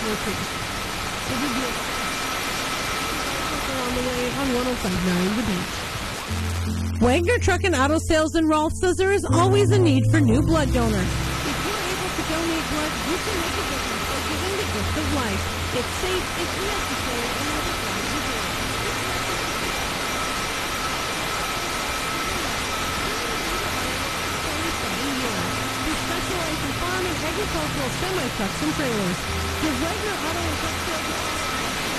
14. We'll give you on the way on 105.9 The Beach. Wagner Truck and Auto Sales in Rolf says there is always a need for new blood donors. If you're able to donate blood, you can make a difference by giving the gift of life. It's safe, it's necessary, and it's fun to do. Who specialize in farm and agricultural semi-trucks and trailers. Give Wagner Auto and Truck Sales